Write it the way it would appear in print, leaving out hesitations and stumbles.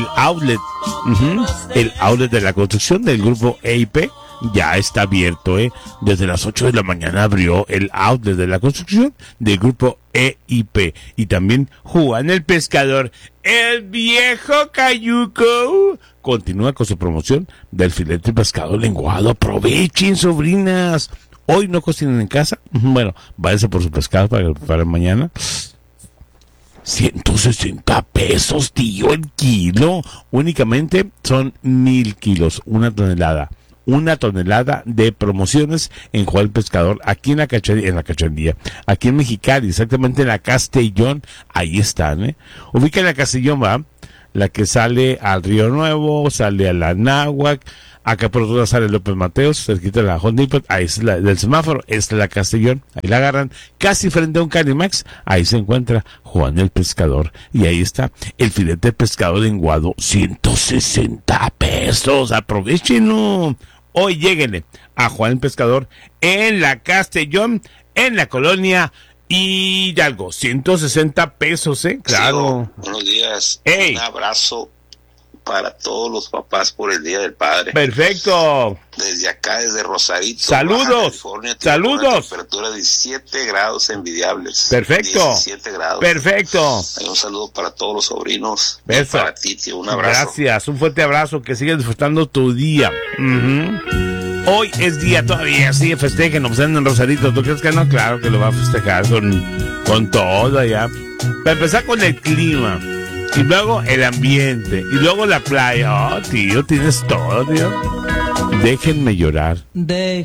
outlet, el outlet de la construcción del grupo EIP ya está abierto, Desde las 8 de la mañana abrió el outlet de la construcción del grupo EIP. Y también Juan el Pescador, el viejo cayuco, continúa con su promoción del filete de pescado lenguado. Aprovechen, sobrinas. Hoy no cocinen en casa. Bueno, váyanse por su pescado para mañana. 160 pesos, tío, el kilo. Únicamente son 1,000 kilos, una tonelada de promociones en Juan el Pescador, aquí en la Cachanilla, aquí en Mexicali, exactamente en la Castellón. Ahí están, Ubican la Castellón, va, la que sale al Río Nuevo, sale a la Náhuac. Acá por otro lado sale López Mateos, cerquita de la Home Depot, ahí es la del semáforo, esta es la Castellón, ahí la agarran, casi frente a un Calimax, ahí se encuentra Juan el Pescador, y ahí está el filete de pescado lenguado, 160 pesos, aprovechenlo. Hoy lléguenle a Juan el Pescador en la Castellón, en la colonia Hidalgo, 160 pesos, Claro. Sí, buenos días, Hey. Un abrazo para todos los papás por el Día del Padre. Perfecto. Desde acá, desde Rosarito, Saludos. Baja California, Saludos. Una temperatura de 17 grados envidiables. Perfecto. 17 grados. Perfecto. Hay un saludo para todos los sobrinos. Eso. Y para ti, tío, un abrazo. Gracias, un fuerte abrazo, que sigas disfrutando tu día. Hoy es día todavía, sí, festejen, nos en Rosarito. ¿Tú crees que no? Claro que lo va a festejar con todo allá. Para empezar con el clima. Y luego el ambiente. Y luego la playa. Oh, tío, tienes todo, tío. Déjenme llorar.